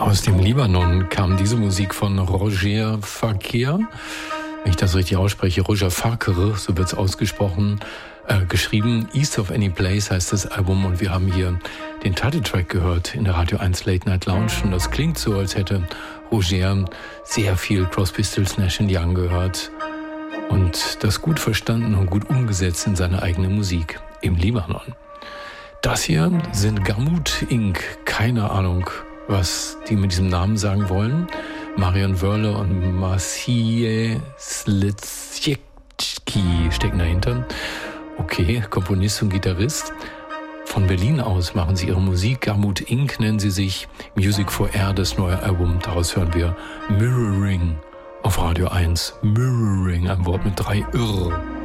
Aus dem Libanon kam diese Musik von Roger Fakir. Wenn ich das richtig ausspreche, Roger Fakir, so wird es ausgesprochen, geschrieben. East of Any Place heißt das Album und wir haben hier den Titeltrack gehört in der Radio 1 Late Night Lounge und das klingt so, als hätte Roger sehr viel Crosby, Stills, Nash & Young gehört und das gut verstanden und gut umgesetzt in seine eigene Musik im Libanon. Das hier sind Gamut Inc. Keine Ahnung, was die mit diesem Namen sagen wollen. Marion Wörle und Marcie Slitzki stecken dahinter. Okay, Komponist und Gitarrist. Von Berlin aus machen sie ihre Musik. Gamut Inc. nennen sie sich. Music for Air, das neue Album. Daraus hören wir Mirroring auf Radio 1. Mirroring, ein Wort mit 3 Irr.